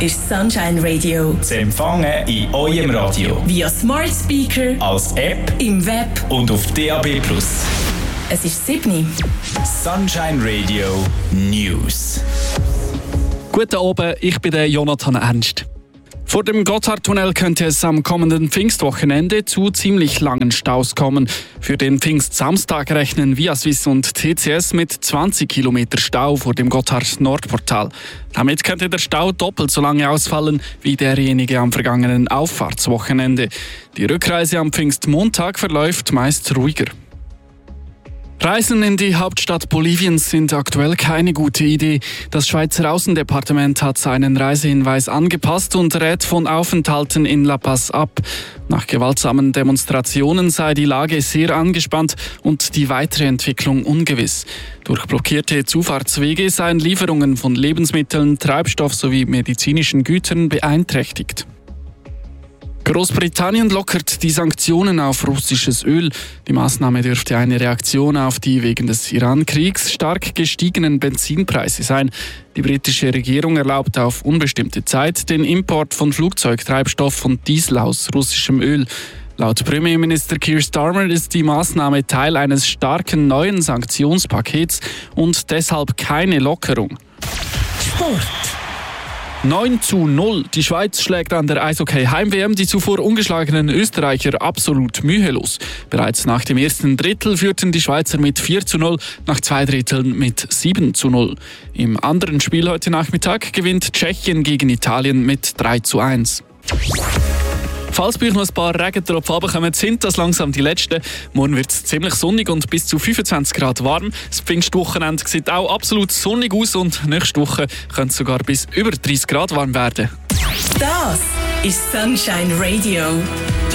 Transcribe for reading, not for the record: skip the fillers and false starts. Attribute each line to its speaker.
Speaker 1: ist Sunshine Radio.
Speaker 2: Zu empfangen in eurem Radio.
Speaker 1: Via Smart Speaker,
Speaker 2: als App,
Speaker 1: im Web
Speaker 2: und auf DAB+.
Speaker 1: Es ist 7.
Speaker 2: Sunshine Radio News.
Speaker 3: Guten Abend, ich bin der Jonathan Ernst. Vor dem Gotthardtunnel könnte es am kommenden Pfingstwochenende zu ziemlich langen Staus kommen. Für den Pfingstsamstag rechnen Viaswiss und TCS mit 20 Kilometer Stau vor dem Gotthard-Nordportal. Damit könnte der Stau doppelt so lange ausfallen wie derjenige am vergangenen Auffahrtswochenende. Die Rückreise am Pfingstmontag verläuft meist ruhiger. Reisen in die Hauptstadt Boliviens sind aktuell keine gute Idee. Das Schweizer Außendepartement hat seinen Reisehinweis angepasst und rät von Aufenthalten in La Paz ab. Nach gewaltsamen Demonstrationen sei die Lage sehr angespannt und die weitere Entwicklung ungewiss. Durch blockierte Zufahrtswege seien Lieferungen von Lebensmitteln, Treibstoff sowie medizinischen Gütern beeinträchtigt. Großbritannien lockert die Sanktionen auf russisches Öl. Die Maßnahme dürfte eine Reaktion auf die wegen des Iran-Kriegs stark gestiegenen Benzinpreise sein. Die britische Regierung erlaubt auf unbestimmte Zeit den Import von Flugzeugtreibstoff und Diesel aus russischem Öl. Laut Premierminister Keir Starmer ist die Maßnahme Teil eines starken neuen Sanktionspakets und deshalb keine Lockerung.
Speaker 1: Sport.
Speaker 3: 9:0. Die Schweiz schlägt an der Eishockey-Heim-WM die zuvor ungeschlagenen Österreicher absolut mühelos. Bereits nach dem ersten Drittel führten die Schweizer mit 4:0, nach 2 Dritteln mit 7:0. Im anderen Spiel heute Nachmittag gewinnt Tschechien gegen Italien mit 3:1. Falls bei euch noch ein paar Regentropfen runterkommen, sind das langsam die letzten. Morgen wird es ziemlich sonnig und bis zu 25 Grad warm. Das Pfingstwochenende sieht auch absolut sonnig aus und nächste Woche könnte es sogar bis über 30 Grad warm werden.
Speaker 1: Das ist Sunshine Radio.